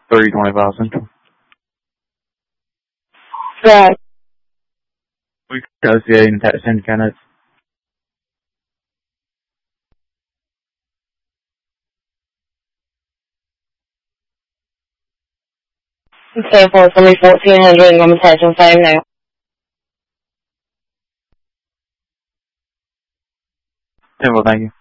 325 Central. Right. We go to the and text in kind of. Okay, for somebody 1400 on the text on phone now. Yeah, well, thank you.